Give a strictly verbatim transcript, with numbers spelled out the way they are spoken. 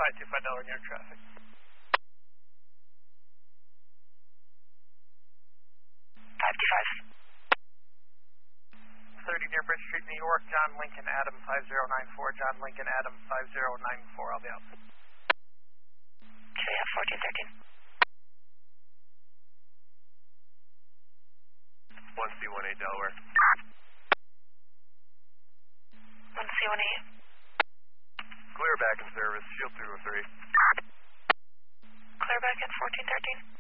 five two five Delaware near traffic. five two five. thirty near Bridge Street, New York, John Lincoln, Adam five zero nine four, John Lincoln, Adam five zero nine four, I'll be out. Juliet fourteen thirteen. one C one eight Delaware. one C one eight. Clear back in service, shield two oh three. Clear back at fourteen thirteen.